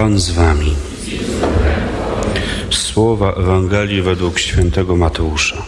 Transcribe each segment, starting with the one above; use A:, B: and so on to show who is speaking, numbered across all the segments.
A: Pan z wami. Słowa Ewangelii według świętego Mateusza.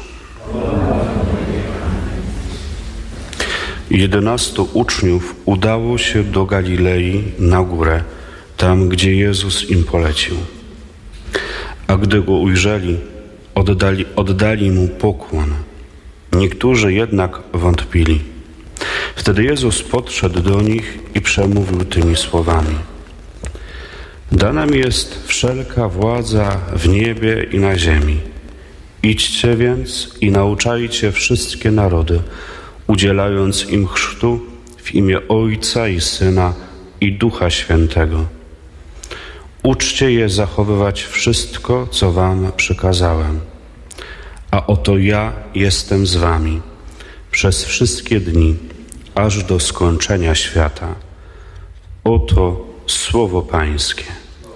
A: 11 uczniów udało się do Galilei na górę, tam gdzie Jezus im polecił. A gdy go ujrzeli, oddali mu pokłon. Niektórzy jednak wątpili. Wtedy Jezus podszedł do nich i przemówił tymi słowami: Dana mi jest wszelka władza w niebie i na ziemi. Idźcie więc i nauczajcie wszystkie narody, udzielając im chrztu w imię Ojca i Syna i Ducha Świętego. Uczcie je zachowywać wszystko, co wam przykazałem. A oto ja jestem z wami przez wszystkie dni, aż do skończenia świata. Oto Słowo Pańskie.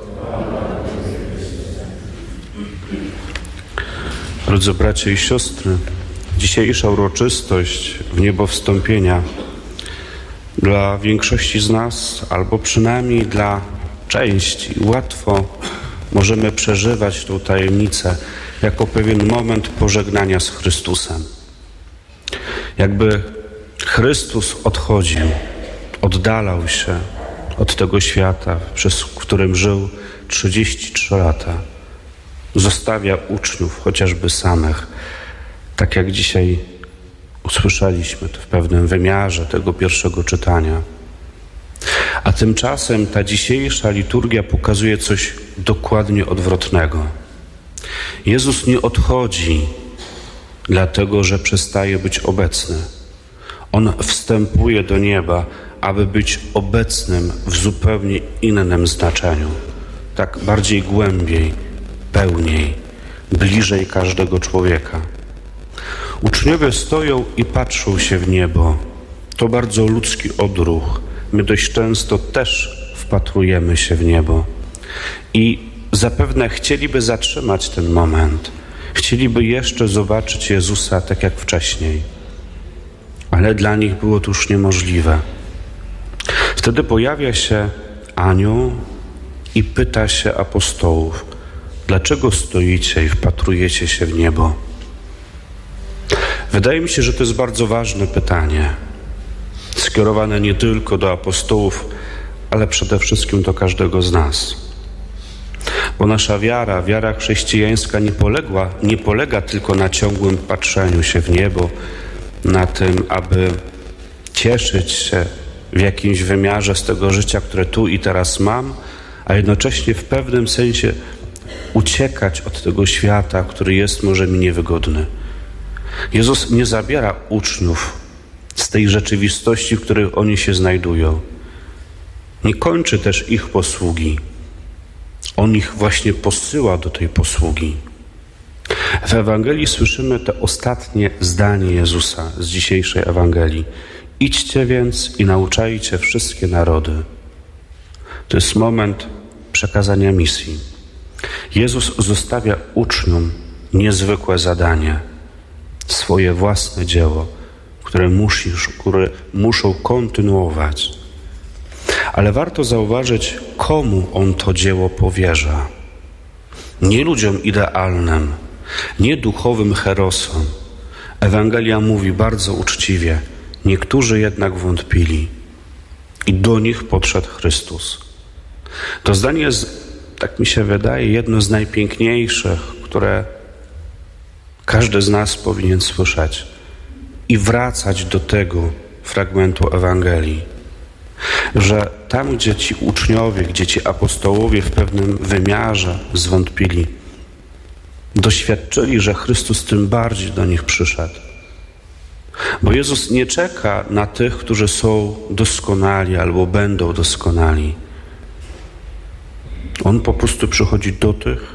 A: Drodzy bracia i siostry, dzisiejsza uroczystość wniebowstąpienia dla większości z nas, albo przynajmniej dla części, łatwo możemy przeżywać tą tajemnicę jako pewien moment pożegnania z Chrystusem. Jakby Chrystus odchodził, oddalał się od tego świata, przez którym żył 33 lata. Zostawia uczniów chociażby samych, tak jak dzisiaj usłyszeliśmy to w pewnym wymiarze tego pierwszego czytania. A tymczasem ta dzisiejsza liturgia pokazuje coś dokładnie odwrotnego. Jezus nie odchodzi dlatego, że przestaje być obecny. On wstępuje do nieba, aby być obecnym w zupełnie innym znaczeniu. Tak bardziej głębiej, pełniej, bliżej każdego człowieka. Uczniowie stoją i patrzą się w niebo. To bardzo ludzki odruch. My dość często też wpatrujemy się w niebo. I zapewne chcieliby zatrzymać ten moment. Chcieliby jeszcze zobaczyć Jezusa tak jak wcześniej. Ale dla nich było to już niemożliwe. Wtedy pojawia się anioł i pyta się apostołów: dlaczego stoicie i wpatrujecie się w niebo? Wydaje mi się, że to jest bardzo ważne pytanie, skierowane nie tylko do apostołów, ale przede wszystkim do każdego z nas. Bo nasza wiara chrześcijańska nie polega tylko na ciągłym patrzeniu się w niebo, na tym, aby cieszyć się w jakimś wymiarze z tego życia, które tu i teraz mam, a jednocześnie w pewnym sensie uciekać od tego świata, który jest może mi niewygodny. Jezus nie zabiera uczniów z tej rzeczywistości, w której oni się znajdują. Nie kończy też ich posługi. On ich właśnie posyła do tej posługi. W Ewangelii słyszymy te ostatnie zdanie Jezusa z dzisiejszej Ewangelii. Idźcie więc i nauczajcie wszystkie narody. To jest moment przekazania misji. Jezus zostawia uczniom niezwykłe zadanie, swoje własne dzieło, które muszą kontynuować. Ale warto zauważyć, komu On to dzieło powierza. Nie ludziom idealnym, nie duchowym herosom. Ewangelia mówi bardzo uczciwie: niektórzy jednak wątpili i do nich podszedł Chrystus. To zdanie jest, tak mi się wydaje, jedno z najpiękniejszych, które każdy z nas powinien słyszeć i wracać do tego fragmentu Ewangelii, że tam, gdzie ci uczniowie, gdzie ci apostołowie w pewnym wymiarze zwątpili, doświadczyli, że Chrystus tym bardziej do nich przyszedł. Bo Jezus nie czeka na tych, którzy są doskonali albo będą doskonali. On po prostu przychodzi do tych,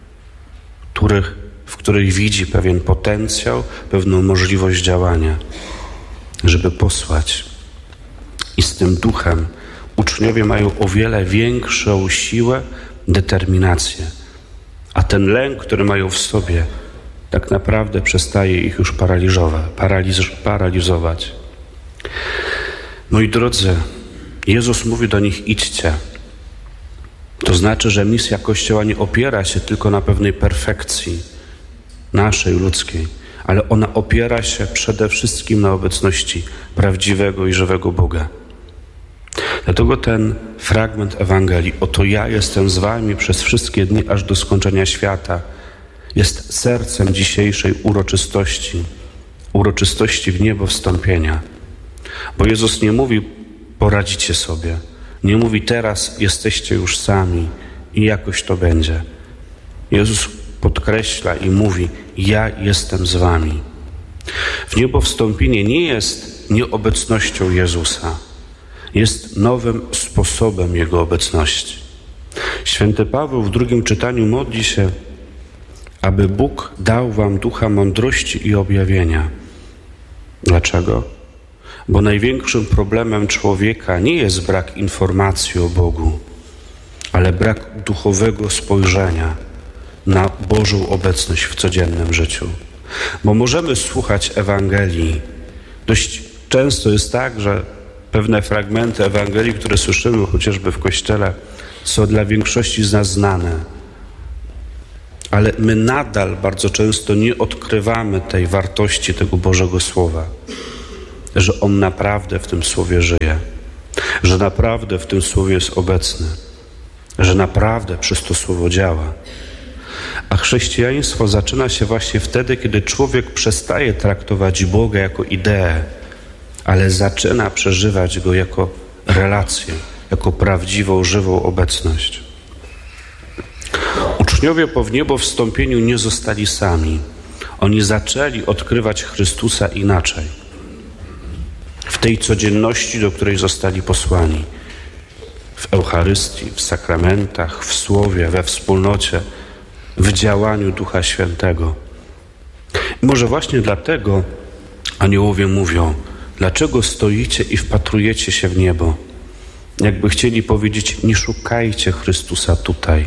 A: w których widzi pewien potencjał, pewną możliwość działania, żeby posłać. I z tym duchem uczniowie mają o wiele większą siłę, determinację. A ten lęk, który mają w sobie, tak naprawdę przestaje ich już paraliżować. Moi drodzy, Jezus mówi do nich: idźcie. To znaczy, że misja Kościoła nie opiera się tylko na pewnej perfekcji naszej, ludzkiej, ale ona opiera się przede wszystkim na obecności prawdziwego i żywego Boga. Dlatego ten fragment Ewangelii, oto ja jestem z wami przez wszystkie dni aż do skończenia świata, jest sercem dzisiejszej uroczystości w niebo wstąpienia. Bo Jezus nie mówi, poradzicie sobie. Nie mówi, teraz jesteście już sami i jakoś to będzie. Jezus podkreśla i mówi, ja jestem z wami. W niebo wstąpienie nie jest nieobecnością Jezusa. Jest nowym sposobem Jego obecności. Święty Paweł w drugim czytaniu modli się, aby Bóg dał wam ducha mądrości i objawienia. Dlaczego? Bo największym problemem człowieka nie jest brak informacji o Bogu, ale brak duchowego spojrzenia na Bożą obecność w codziennym życiu. Bo możemy słuchać Ewangelii. Dość często jest tak, że pewne fragmenty Ewangelii, które słyszymy chociażby w Kościele, są dla większości z nas znane. Ale my nadal bardzo często nie odkrywamy tej wartości tego Bożego Słowa. Że On naprawdę w tym Słowie żyje. Że naprawdę w tym Słowie jest obecny. Że naprawdę przez to Słowo działa. A chrześcijaństwo zaczyna się właśnie wtedy, kiedy człowiek przestaje traktować Boga jako ideę, ale zaczyna przeżywać Go jako relację, jako prawdziwą, żywą obecność. Uczniowie po wniebowstąpieniu nie zostali sami. Oni zaczęli odkrywać Chrystusa inaczej. W tej codzienności, do której zostali posłani. W Eucharystii, w sakramentach, w Słowie, we wspólnocie, w działaniu Ducha Świętego. I może właśnie dlatego aniołowie mówią, dlaczego stoicie i wpatrujecie się w niebo? Jakby chcieli powiedzieć, nie szukajcie Chrystusa tutaj,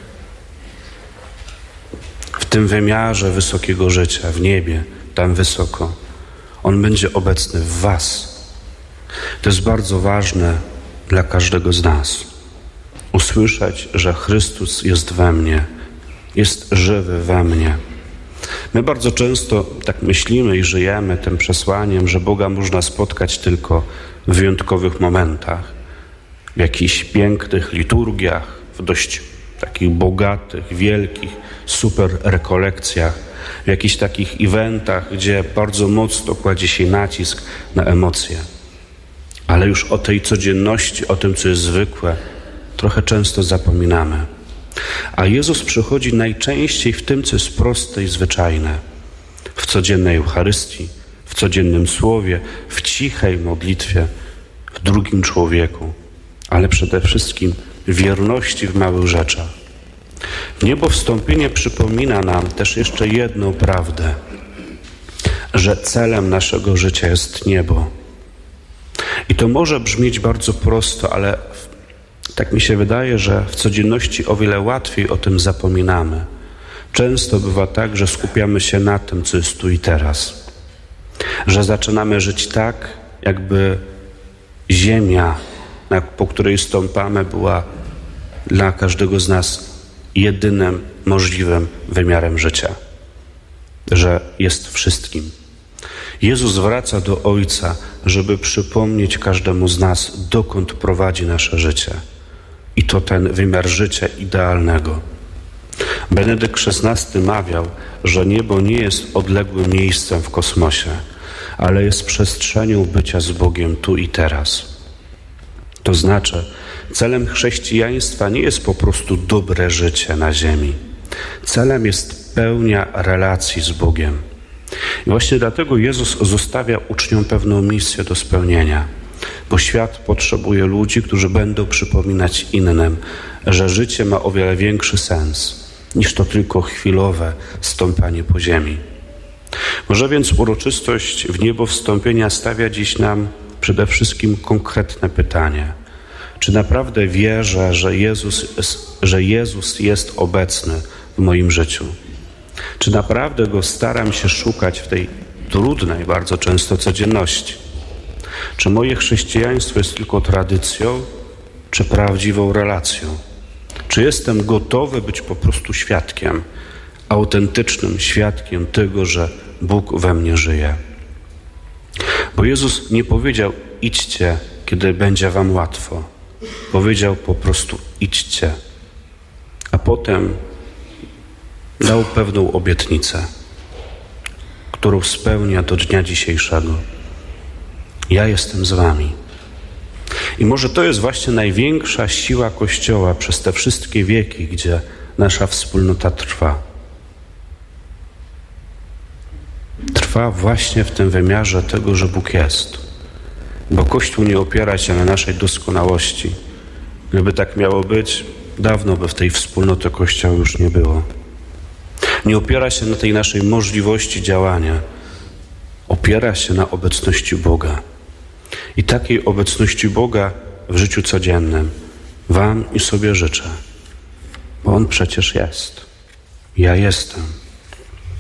A: w tym wymiarze wysokiego życia, w niebie, tam wysoko. On będzie obecny w was. To jest bardzo ważne dla każdego z nas. Usłyszeć, że Chrystus jest we mnie, jest żywy we mnie. My bardzo często tak myślimy i żyjemy tym przesłaniem, że Boga można spotkać tylko w wyjątkowych momentach, w jakichś pięknych liturgiach, w dość takich bogatych, wielkich, super rekolekcjach, w jakichś takich eventach, gdzie bardzo mocno kładzie się nacisk na emocje. Ale już o tej codzienności, o tym, co jest zwykłe, trochę często zapominamy. A Jezus przychodzi najczęściej w tym, co jest proste i zwyczajne. W codziennej Eucharystii, w codziennym Słowie, w cichej modlitwie, w drugim człowieku, ale przede wszystkim wierności w małych rzeczach. Wniebowstąpienie przypomina nam też jeszcze jedną prawdę, że celem naszego życia jest niebo. I to może brzmieć bardzo prosto, ale tak mi się wydaje, że w codzienności o wiele łatwiej o tym zapominamy. Często bywa tak, że skupiamy się na tym, co jest tu i teraz. Że zaczynamy żyć tak, jakby ziemia, po której stąpamy, była dla każdego z nas jedynym możliwym wymiarem życia. Że jest wszystkim. Jezus wraca do Ojca, żeby przypomnieć każdemu z nas, dokąd prowadzi nasze życie. I to ten wymiar życia idealnego. Benedykt XVI mawiał, że niebo nie jest odległym miejscem w kosmosie, ale jest przestrzenią bycia z Bogiem tu i teraz. To znaczy, celem chrześcijaństwa nie jest po prostu dobre życie na ziemi. Celem jest pełnia relacji z Bogiem. I właśnie dlatego Jezus zostawia uczniom pewną misję do spełnienia, bo świat potrzebuje ludzi, którzy będą przypominać innym, że życie ma o wiele większy sens niż to tylko chwilowe stąpanie po ziemi. Może więc uroczystość wniebowstąpienia stawia dziś nam przede wszystkim konkretne pytanie. Czy naprawdę wierzę, że Jezus jest obecny w moim życiu? Czy naprawdę Go staram się szukać w tej trudnej bardzo często codzienności? Czy moje chrześcijaństwo jest tylko tradycją, czy prawdziwą relacją? Czy jestem gotowy być po prostu świadkiem, autentycznym świadkiem tego, że Bóg we mnie żyje? Bo Jezus nie powiedział: idźcie, kiedy będzie wam łatwo. Powiedział po prostu: idźcie. A potem dał pewną obietnicę, którą spełnia do dnia dzisiejszego. Ja jestem z wami. I może to jest właśnie największa siła Kościoła przez te wszystkie wieki, gdzie nasza wspólnota trwa. Trwa właśnie w tym wymiarze tego, że Bóg jest. Bo Kościół nie opiera się na naszej doskonałości. Gdyby tak miało być, dawno by w tej wspólnoty Kościoła już nie było. Nie opiera się na tej naszej możliwości działania. Opiera się na obecności Boga. I takiej obecności Boga w życiu codziennym wam i sobie życzę. Bo On przecież jest. Ja jestem.